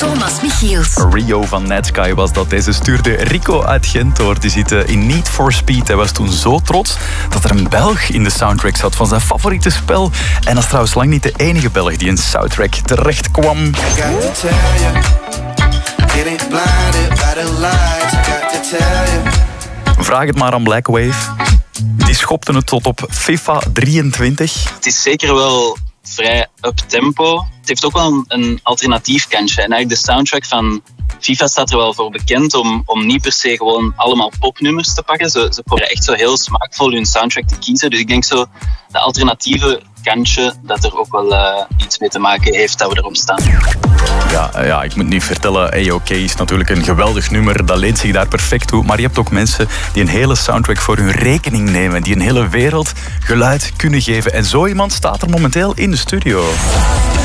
Thomas Michiels. Rio van Netsky was dat. Deze stuurde Rico uit Gent door. Die zit in Need for Speed. Hij was toen zo trots dat er een Belg in de soundtrack zat van zijn favoriete spel. En dat is trouwens lang niet de enige Belg die in soundtrack terecht kwam. Vraag het maar aan Black Wave. Die schopten het tot op FIFA 23. Het is zeker wel vrij up-tempo. Het heeft ook wel een alternatief kantje. En eigenlijk de soundtrack van FIFA staat er wel voor bekend om niet per se gewoon allemaal popnummers te pakken. Ze proberen echt zo heel smaakvol hun soundtrack te kiezen. Dus ik denk zo, de alternatieve kantje, dat er ook wel iets mee te maken heeft dat we erop staan. Ja, ik moet niet vertellen, A.O.K. is natuurlijk een geweldig nummer. Dat leent zich daar perfect toe. Maar je hebt ook mensen die een hele soundtrack voor hun rekening nemen. Die een hele wereld geluid kunnen geven. En zo iemand staat er momenteel in de studio.